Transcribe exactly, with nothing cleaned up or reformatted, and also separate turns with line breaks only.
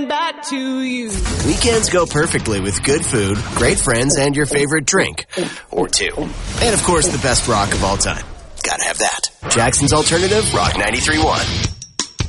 coming back to you.
Weekends go perfectly with good food, great friends, and your favorite drink. Or two. And, of course, the best rock of all time. Gotta have that. Jackson's Alternative, Rock ninety-three point one.